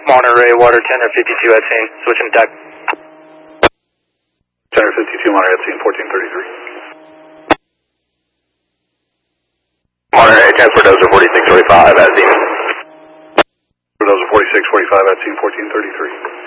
Monterey, water 10 or 52 at scene, switching deck. 10 or 52, Monterey at scene, 1433. Monterey, transfer dozer 4645 at scene. Dozer 4645 at scene, 1433.